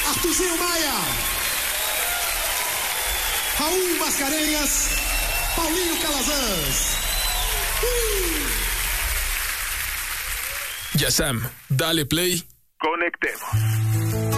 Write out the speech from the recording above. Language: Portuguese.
Arthurzinho Maia, Raul Mascarenhas, Paulinho Calazans. Ya Sam, dale play. Conectemos.